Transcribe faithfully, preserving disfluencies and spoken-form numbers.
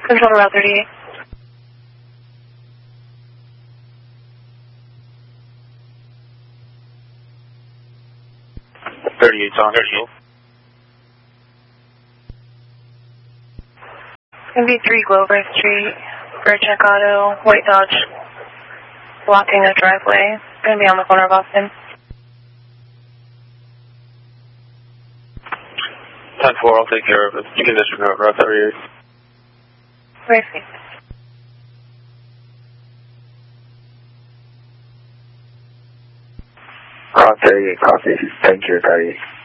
Control to Route thirty-eight. thirty-eight's on. thirty-eight. Gonna be three Glover Street, Virgin Auto, White Dodge, blocking the driveway. Gonna be on the corner of Austin. ten four, I'll take care of it. You can disregard Route thirty-eight. Very sweet. Route thirty-eight, copy. Thank you, thirty-eight.